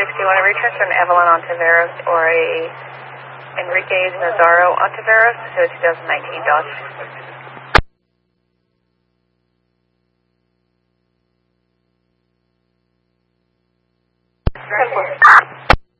want to return to an Evelyn Ontiveros or a Enriquez Nazaro Ontiveros, so 2019 Dodge.